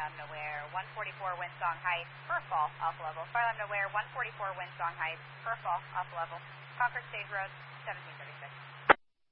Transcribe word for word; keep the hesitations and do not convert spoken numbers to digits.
Farlam Nowhere, one forty-four Windsong Heights, Furfall, off level. Farlam Nowhere, one forty-four Windsong Heights, Furfall, off level. Concord State Road, seventeen thirty-six.